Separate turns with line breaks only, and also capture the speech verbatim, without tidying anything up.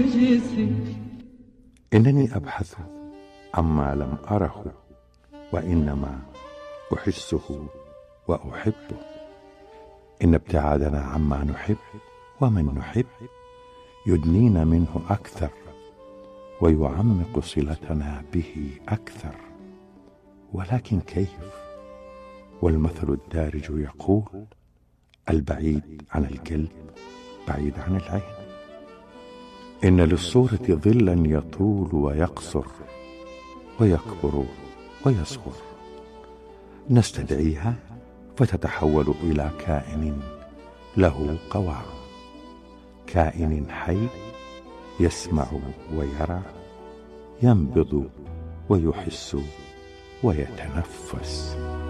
نرجسي.
إنني أبحث عما لم أره، وإنما أحسه وأحبه. إن ابتعادنا عما نحب ومن نحب يدنينا منه أكثر، ويعمق صلتنا به أكثر. ولكن كيف؟ والمثل الدارج يقول: البعيد عن القلب بعيد عن العين. إن للصورة ظلا يطول ويقصر، ويكبر ويصغر. نستدعيها فتتحول إلى كائن له قوام، كائن حي يسمع ويرى، ينبض ويحس ويتنفس.